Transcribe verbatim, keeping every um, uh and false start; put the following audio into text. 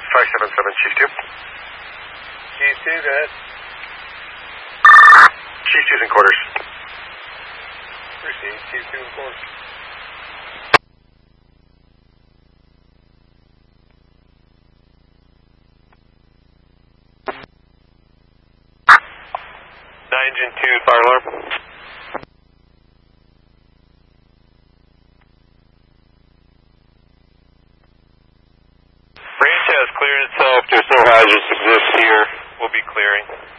five seven seven, Chief two. Chief two, go ahead. Chief two's in quarters. Proceed, Chief two in quarters. Nine Gen two, fire alarm. Range has cleared itself. There's no hazards exist here. We'll be clearing.